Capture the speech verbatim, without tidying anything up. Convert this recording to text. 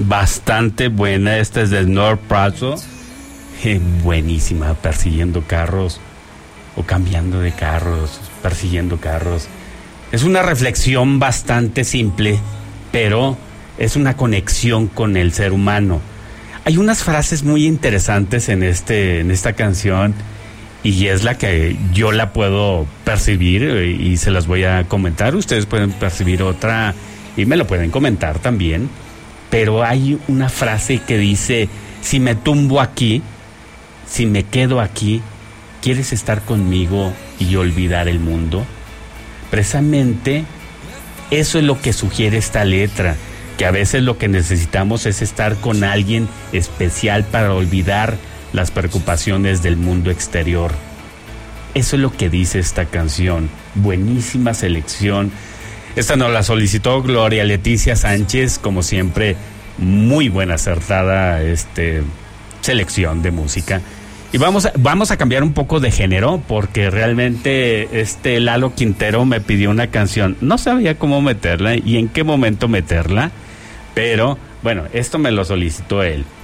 bastante buena. Esta es de North Prazo. Eh, buenísima, persiguiendo carros o cambiando de carros, persiguiendo carros. Es una reflexión bastante simple, pero es una conexión con el ser humano. Hay unas frases muy interesantes en este en esta canción y es la que yo la puedo percibir y se las voy a comentar. Ustedes pueden percibir otra y me lo pueden comentar también. Pero hay una frase que dice: si me tumbo aquí, si me quedo aquí, ¿quieres estar conmigo y olvidar el mundo? Precisamente eso es lo que sugiere esta letra, que a veces lo que necesitamos es estar con alguien especial para olvidar las preocupaciones del mundo exterior. Eso es lo que dice esta canción. Buenísima selección. Esta nos la solicitó Gloria Leticia Sánchez, como siempre, muy buena acertada este, selección de música. Y vamos a, vamos a cambiar un poco de género, porque realmente este Lalo Quintero me pidió una canción. No sabía cómo meterla y en qué momento meterla, pero bueno, esto me lo solicitó él.